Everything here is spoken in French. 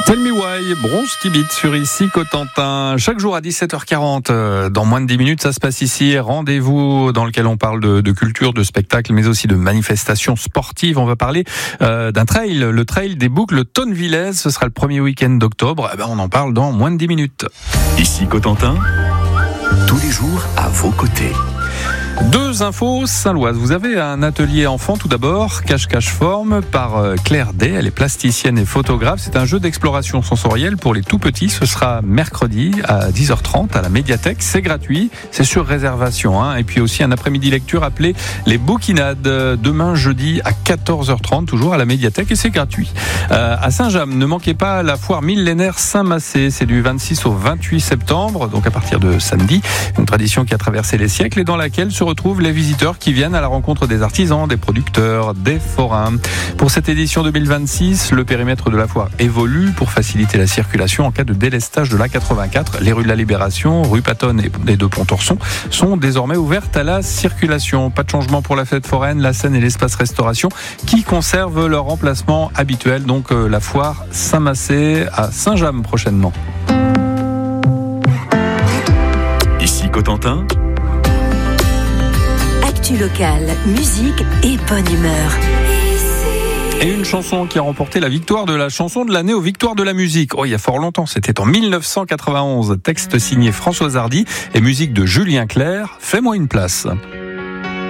Tell me why, Bronze qui beat sur ici Cotentin. Chaque jour à 17h40, dans moins de 10 minutes, ça se passe ici. Rendez-vous dans lequel on parle de culture, de spectacle, mais aussi de manifestations sportives. On va parler d'un trail, le trail des boucles Tonne-Villez. Ce sera le premier week-end d'octobre. On en parle dans moins de 10 minutes. Ici Cotentin, tous les jours à vos côtés. Deux infos saint-loises. Vous avez un atelier enfant tout d'abord, Cache-Cache Forme, par Claire Day. Elle est plasticienne et photographe. C'est un jeu d'exploration sensorielle pour les tout petits. Ce sera mercredi à 10h30 à la médiathèque. C'est gratuit, c'est sur réservation. Et puis aussi un après-midi lecture appelé Les Bouquinades. Demain jeudi à 14h30, toujours à la médiathèque, et c'est gratuit. À Saint-James, ne manquez pas la foire millénaire Saint-Massé. C'est du 26 au 28 septembre, donc à partir de samedi. Une tradition qui a traversé les siècles et dans laquelle se retrouvent les visiteurs qui viennent à la rencontre des artisans, des producteurs, des forains. Pour cette édition 2026, le périmètre de la foire évolue pour faciliter la circulation en cas de délestage de l'A84. Les rues de la Libération, rue Patonne et les deux Pontorson sont désormais ouvertes à la circulation. Pas de changement pour la fête foraine, la scène et l'espace restauration qui conservent leur emplacement habituel. Donc la foire Saint-Massé à Saint-James prochainement. Ici Cotentin, actu locale, musique et bonne humeur. Et une chanson qui a remporté la victoire de la chanson de l'année aux Victoires de la musique. Il y a fort longtemps, c'était en 1991. Texte signé Françoise Hardy et musique de Julien Clerc. Fais-moi une place.